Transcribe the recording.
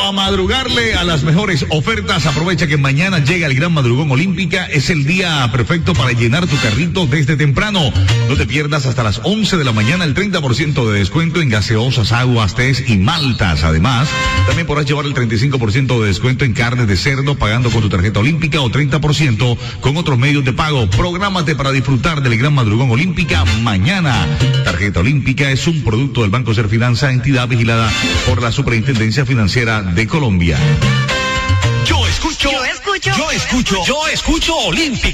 a madrugarle a las mejores ofertas. Aprovecha que mañana llega el Gran Madrugón Olímpica. Es el día perfecto para llenar tu carrito desde temprano. No te pierdas hasta las 11 de la mañana el 30% de descuento en gaseosas, aguas, tés y maltas. Además, también podrás llevar el 35% de descuento en carne de cerdo pagando con tu tarjeta olímpica o 30% con otros medios de pago. Prográmate para disfrutar del Gran Madrugón Olímpica mañana. Tarjeta Olímpica es un producto del Banco Serfinanza, entidad vigilada por la Superintendencia Financiera de Colombia. Yo escucho Olímpica.